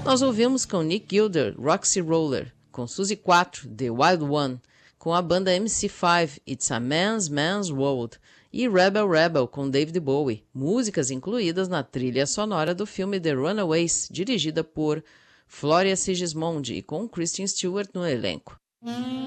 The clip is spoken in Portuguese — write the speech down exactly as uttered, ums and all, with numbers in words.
Nós ouvimos com Nick Gilder, Roxy Roller, com Suzy quatro, The Wild One, com a banda M C cinco, It's a Man's Man's World, e Rebel Rebel com David Bowie, músicas incluídas na trilha sonora do filme The Runaways, dirigida por Floria Sigismondi e com Kristen Stewart no elenco.